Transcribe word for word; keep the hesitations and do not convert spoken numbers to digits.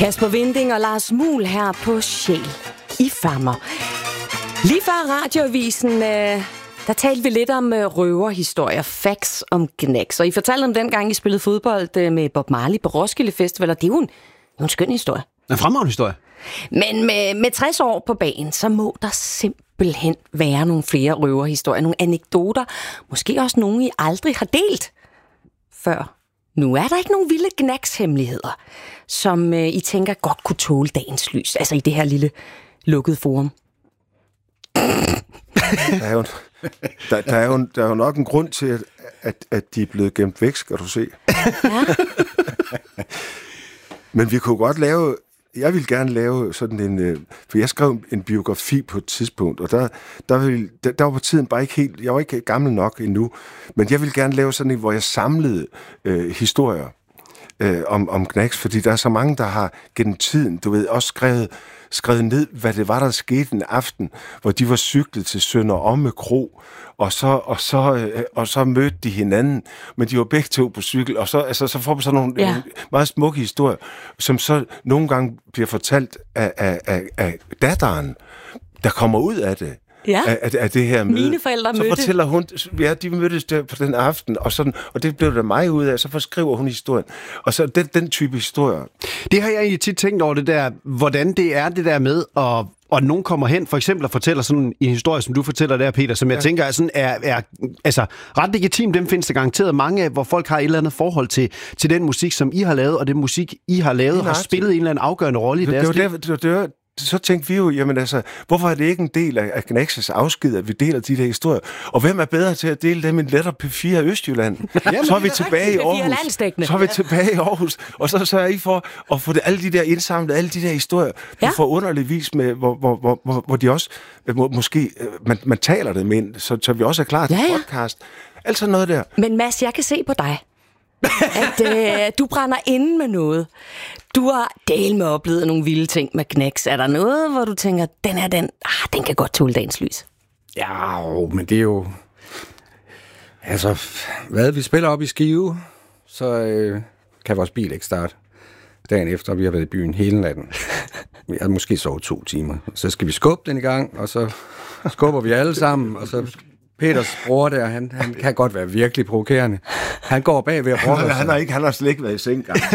Kasper Winding og Lars Muhl her på Sjæl i Femmer. Lige før radioavisen, øh, der talte vi lidt om øh, røverhistorier, facts om Gnags. Og I fortalte om dengang, I spillede fodbold øh, med Bob Marley på Roskilde Festival, og det er jo en, en skøn historie. En fremragende historie. Men med, med tres år på banen, så må der simpelthen være nogle flere røverhistorier, nogle anekdoter, måske også nogle, I aldrig har delt før. Nu er der ikke nogen vilde Gnags-hemmeligheder, som øh, I tænker godt kunne tåle dagens lys, altså i det her lille lukkede forum. Der er jo, der, der er jo, der er jo nok en grund til, at, at, at de er blevet gemt væk, skal du se. Ja. Men vi kunne godt lave... Jeg ville gerne lave sådan en... For jeg skrev en biografi på et tidspunkt, og der, der, ville, der, der var på tiden bare ikke helt... Jeg var ikke gammel nok endnu, men jeg ville gerne lave sådan en, hvor jeg samlede øh, historier øh, om, om Gnags, fordi der er så mange, der har gennem tiden, du ved, også skrevet, skrevet ned, hvad det var, der skete en aften, hvor de var cyklet til Sønder Omme Kro, og så, og, så, øh, og så mødte de hinanden, men de var begge to på cykel, og så, altså, så får man sådan nogle ja. meget smukke historier, som så nogle gange bliver fortalt af, af, af, af datteren, der kommer ud af det. Ja. Af, af det her møde. Mine forældre så mødte. fortæller hun, ja, de mødtes der på den aften, og, sådan, og det blev der mig ud af, så forskriver hun historien. Og så den, den type historier. Det har jeg egentlig tit tænkt over det der, hvordan det er det der med, at, og nogen kommer hen, for eksempel og fortæller sådan en historie, som du fortæller der, Peter, som jeg ja. tænker er, sådan, er, er altså, ret legitim. Dem findes der garanteret mange af, hvor folk har et eller andet forhold til, til den musik, som I har lavet, og den musik, I har lavet, har spillet en eller anden afgørende rolle i det, deres det, det, det, det, det, så tænkte vi jo, jamen altså, hvorfor er det ikke en del af, af Gnags' afsked, at vi deler de der historier? Og hvem er bedre til at dele dem end lettere P fire Østjylland? Jamen, så er vi tilbage i Aarhus. Så er vi tilbage i Aarhus, og så sørger I for at få det, alle de der indsamlet, alle de der historier, ja. på forunderlig vis, med, hvor, hvor, hvor, hvor, hvor de også, må, måske, man, man taler dem ind, så, så vi også er klar til ja, ja. podcast. Alt sådan noget der. Men Mads, jeg kan se på dig, at øh, du brænder inde med noget. Du har del med oplevet nogle vilde ting med Gnags. Er der noget, hvor du tænker, den er den, ah, den kan godt tåle dagens lys? Ja, men det er jo... Altså, hvad vi spiller op i Skive, så øh, kan vores bil ikke starte dagen efter, vi har været i byen hele natten. Vi har måske sovet to timer. Så skal vi skubbe den i gang, og så skubber vi alle sammen, og så... Peters bror der, han, han kan godt være virkelig provokerende. Han går bag ved at brokke sig. Han har ikke, han har slet ikke været i seng.